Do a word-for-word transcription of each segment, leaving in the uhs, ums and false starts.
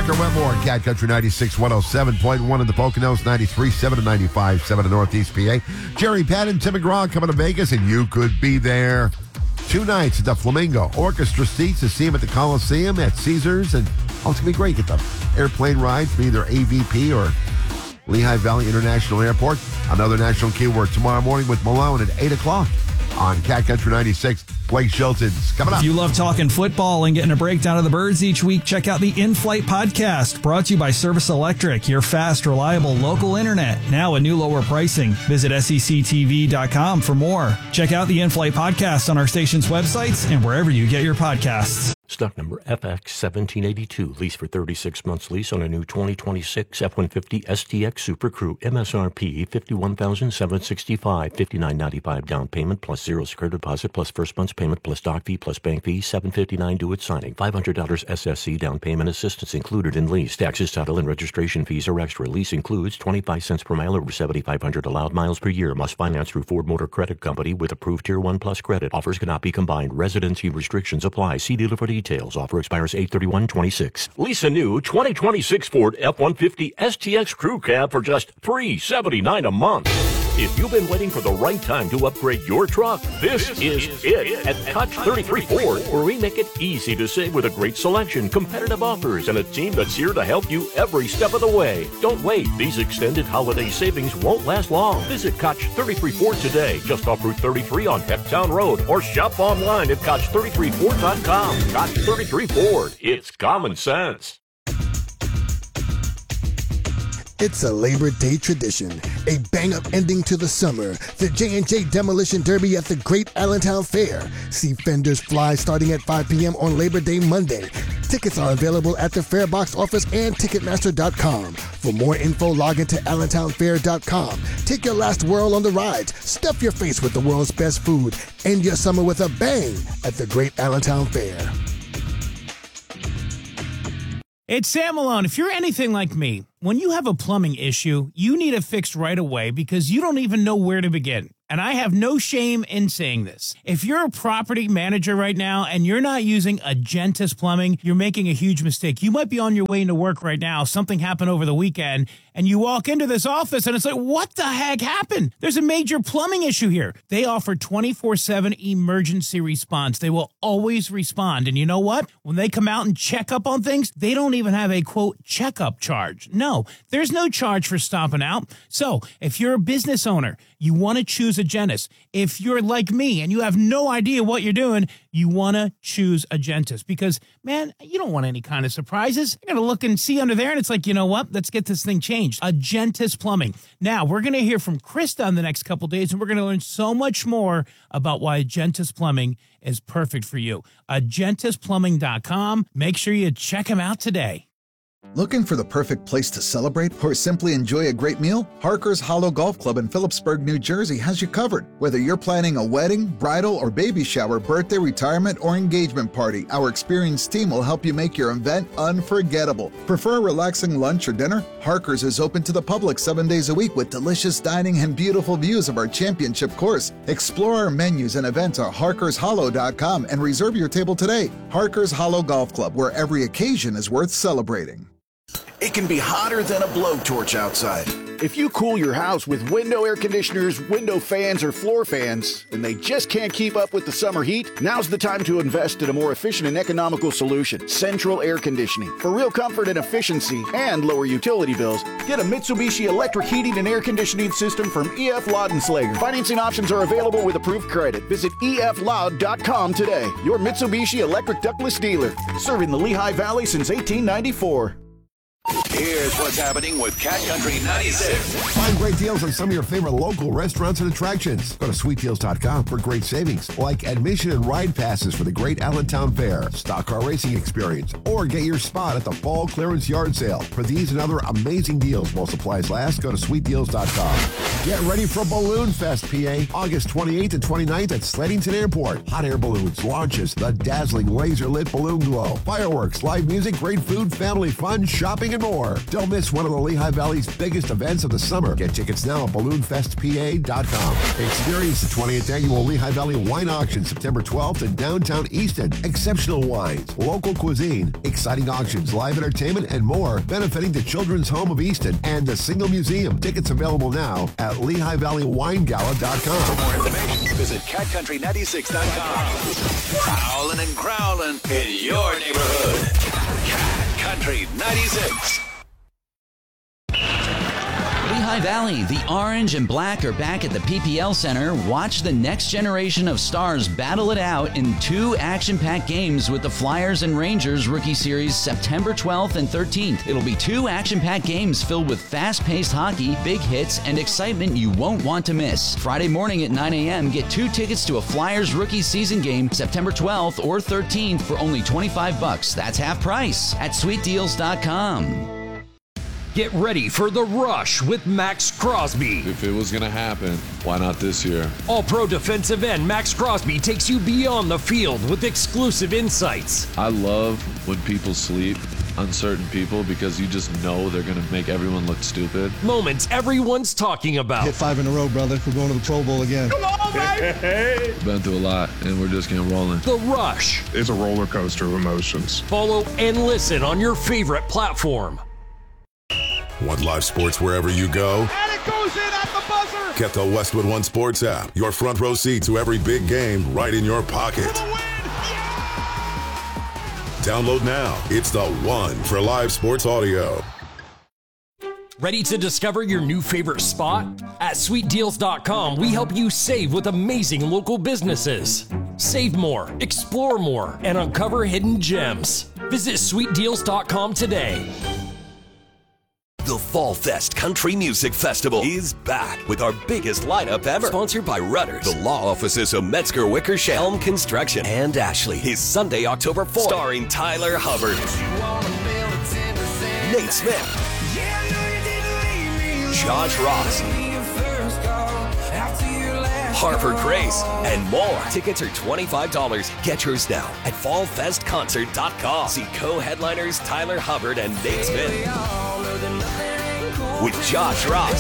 Tucker Wetmore, Cat Country ninety-six, one oh seven point one in the Poconos, ninety-three point seven and ninety-five point seven in Northeast P A. Jerry Patton, Tim McGraw coming to Vegas, and you could be there. Two nights at the Flamingo. Orchestra seats to see him at the Coliseum, at Caesars, and oh, it's going to be great. Get the airplane ride from either A V P or Lehigh Valley International Airport. Another national keyword tomorrow morning with Malone at eight o'clock on Cat Country ninety-six. Blake Shelton's coming up. If you love talking football and getting a breakdown of the Birds each week, check out the In-Flight Podcast, brought to you by Service Electric, your fast, reliable local internet. Now with new lower pricing. Visit S E C T V dot com for more. Check out the In-Flight Podcast on our station's websites and wherever you get your podcasts. Stock number F X seventeen eighty-two. Lease for thirty-six months lease on a new twenty twenty-six F one fifty S T X Super Crew. M S R P fifty-one thousand seven hundred sixty-five dollars. fifty-nine ninety-five down payment plus zero secure deposit plus first month's payment plus doc fee plus bank fee. seven fifty-nine due at signing. five hundred dollars S S C down payment assistance included in lease. Taxes, title, and registration fees are extra. Lease includes twenty-five cents per mile over seventy-five hundred allowed miles per year. Must finance through Ford Motor Credit Company with approved Tier one Plus credit. Offers cannot be combined. Residency restrictions apply. See dealer for details. Offer expires eight thirty-one twenty-six. Lease a new twenty twenty-six Ford F one fifty S T X Crew Cab for just three hundred seventy-nine dollars a month. If you've been waiting for the right time to upgrade your truck, this, this is, is it, it at Koch thirty-three Ford, where we make it easy to save with a great selection, competitive offers, and a team that's here to help you every step of the way. Don't wait. These extended holiday savings won't last long. Visit Koch thirty-three Ford today, just off Route thirty-three on Pecktown Road, or shop online at Koch thirty-three Ford dot com. Koch thirty-three Ford. It's common sense. It's a Labor Day tradition, a bang-up ending to the summer. The J and J Demolition Derby at the Great Allentown Fair. See fenders fly starting at five p.m. on Labor Day Monday. Tickets are available at the Fair Box office and Ticketmaster dot com. For more info, log into allentown fair dot com. Take your last whirl on the rides. Stuff your face with the world's best food. End your summer with a bang at the Great Allentown Fair. It's Sam Malone. If you're anything like me, when you have a plumbing issue, you need it fixed right away because you don't even know where to begin. And I have no shame in saying this. If you're a property manager right now and you're not using Agentis Plumbing, you're making a huge mistake. You might be on your way into work right now. Something happened over the weekend, and you walk into this office, and it's like, what the heck happened? There's a major plumbing issue here. They offer twenty-four seven emergency response. They will always respond. And you know what? When they come out and check up on things, they don't even have a, quote, checkup charge. No, there's no charge for stomping out. So if you're a business owner, you want to choose Agentis. If you're like me and you have no idea what you're doing, you want to choose Agentis because, man, you don't want any kind of surprises. You're going to look and see under there, and it's like, you know what? Let's get this thing changed. Agentis Plumbing. Now, we're going to hear from Krista in the next couple days, and we're going to learn so much more about why Agentis Plumbing is perfect for you. Agentis Plumbing dot com. Make sure you check them out today. Looking for the perfect place to celebrate or simply enjoy a great meal? Harker's Hollow Golf Club in Phillipsburg, New Jersey has you covered. Whether you're planning a wedding, bridal, or baby shower, birthday, retirement, or engagement party, our experienced team will help you make your event unforgettable. Prefer a relaxing lunch or dinner? Harker's is open to the public seven days a week with delicious dining and beautiful views of our championship course. Explore our menus and events at harkers hollow dot com and reserve your table today. Harker's Hollow Golf Club, where every occasion is worth celebrating. It can be hotter than a blowtorch outside. If you cool your house with window air conditioners, window fans, or floor fans, and they just can't keep up with the summer heat, now's the time to invest in a more efficient and economical solution, Central Air Conditioning. For real comfort and efficiency and lower utility bills, get a Mitsubishi electric heating and air conditioning system from E F Laudenslager. Financing options are available with approved credit. Visit E F loud dot com today. Your Mitsubishi electric ductless dealer, serving the Lehigh Valley since eighteen ninety-four. Here's what's happening with Cat Country ninety-six. Find great deals on some of your favorite local restaurants and attractions. Go to sweet deals dot com for great savings, like admission and ride passes for the Great Allentown Fair, stock car racing experience, or get your spot at the Fall Clearance Yard Sale. For these and other amazing deals while supplies last, go to sweet deals dot com. Get ready for Balloon Fest, P A, August twenty-eighth and twenty-ninth at Sleddington Airport. Hot air balloons, launches, the dazzling laser-lit balloon glow, fireworks, live music, great food, family fun, shopping, and more. more. Don't miss one of the Lehigh Valley's biggest events of the summer. Get tickets now at balloon fest p a dot com. Experience the twentieth annual Lehigh Valley Wine Auction September twelfth in downtown Easton. Exceptional wines, local cuisine, exciting auctions, live entertainment, and more, benefiting the Children's Home of Easton and the Single Museum. Tickets available now at lehigh valley wine gala dot com. For more information, visit cat country ninety-six dot com. Prowling and growling in your neighborhood. Cat Country ninety-six. Lehigh Valley, the orange and black are back at the P P L Center. Watch the next generation of stars battle it out in two action-packed games with the Flyers and Rangers Rookie Series September twelfth and thirteenth. It'll be two action-packed games filled with fast-paced hockey, big hits, and excitement you won't want to miss. Friday morning at nine a.m., get two tickets to a Flyers Rookie Season game September twelfth or thirteenth for only twenty-five bucks. That's half price at sweet deals dot com. Get ready for The Rush with Max Crosby. If it was going to happen, why not this year? All-Pro defensive end Max Crosby takes you beyond the field with exclusive insights. I love when people sleep on certain people because you just know they're going to make everyone look stupid. Moments everyone's talking about. Hit five in a row, brother. We're going to the Pro Bowl again. Come on, baby! Been through a lot, and we're just getting rolling. The Rush. It's a roller coaster of emotions. Follow and listen on your favorite platform. Want live sports wherever you go? And it goes in at the buzzer! Get the Westwood One Sports app. Your front row seat to every big game right in your pocket. Download now. It's the one for live sports audio. Ready to discover your new favorite spot? At sweet deals dot com, we help you save with amazing local businesses. Save more, explore more, and uncover hidden gems. Visit sweet deals dot com today. The Fall Fest Country Music Festival is back with our biggest lineup ever. Sponsored by Rudders, the law offices of Metzger Wickersham, Helm Construction, and Ashley. Is Sunday, October fourth. Starring Tyler Hubbard, Nate Smith, Josh Ross, Harper Grace, and more. Tickets are twenty-five dollars. Get yours now at fall fest concert dot com. See co-headliners Tyler Hubbard and Nate Smith with Josh Ross,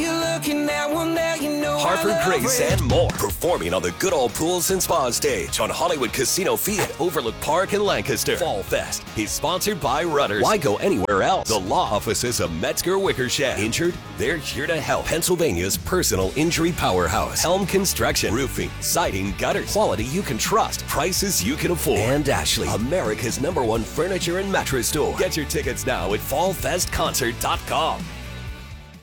Harper Grace, and more. Performing on the Good Old Pools and Spa stage on Hollywood Casino Field at Overlook Park in Lancaster. Fall Fest is sponsored by Rudders. Why go anywhere else? The law offices of Metzger Wickersham. Injured? They're here to help. Pennsylvania's personal injury powerhouse. Helm Construction. Roofing, siding, gutters. Quality you can trust. Prices you can afford. And Ashley, America's number one furniture and mattress store. Get your tickets now at fall fest concert dot com.